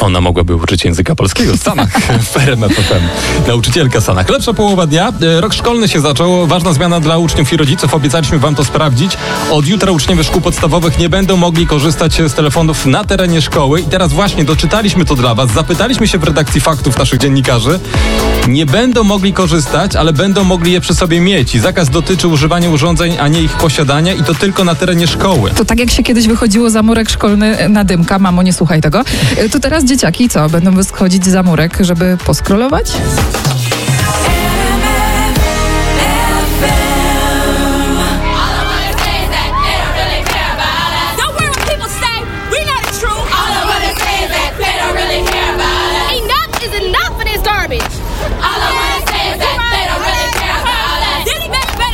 Ona mogłaby uczyć języka polskiego. Sanach w RMF FM. Nauczycielka Sanach. Lepsza połowa dnia. Rok szkolny się zaczął. Ważna zmiana dla uczniów i rodziców. Obiecaliśmy wam to sprawdzić. Od jutra uczniowie szkół podstawowych nie będą mogli korzystać z telefonów na terenie szkoły. I teraz właśnie doczytaliśmy to dla was. Zapytaliśmy się w redakcji Faktów naszych dziennikarzy. Nie będą mogli korzystać, ale będą mogli je przy sobie mieć. I zakaz dotyczy używania urządzeń, a nie ich posiadania i to tylko na terenie szkoły. To tak jak się kiedyś wychodziło za murek szkolny na Dymka, mamo, nie słuchaj tego, to teraz dzieciaki co? Będą schodzić za murek, żeby poskrolować?